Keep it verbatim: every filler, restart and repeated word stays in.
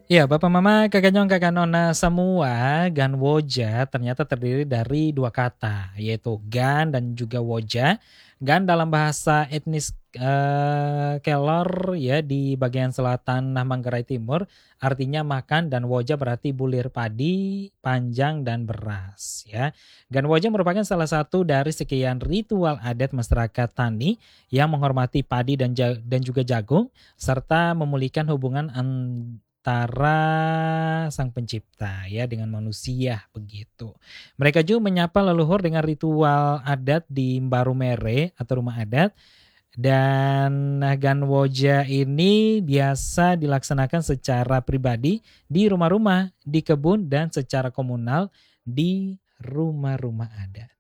Iya, Bapak Mama, Kakak Nyong, Kakak Nona semua, Ganwoja ternyata terdiri dari dua kata, yaitu Gan dan juga Woja. Gan dalam bahasa etnis eh, Kelor ya di bagian selatan Manggarai Timur artinya makan dan Woja berarti bulir padi, panjang dan beras ya. Gan Woja merupakan salah satu dari sekian ritual adat masyarakat Tani yang menghormati padi dan ja- dan juga jagung serta memulihkan hubungan antara sang pencipta ya dengan manusia begitu. Mereka juga menyapa leluhur dengan ritual adat di Mbarumere atau rumah adat dan Ganwoja ini biasa dilaksanakan secara pribadi di rumah-rumah, di kebun dan secara komunal di rumah-rumah adat.